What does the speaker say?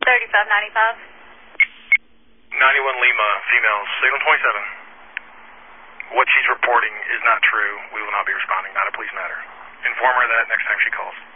3595. 91 Lima, female, signal 27. What she's reporting is not true. We will not be responding, not a police matter. Inform her that next time she calls.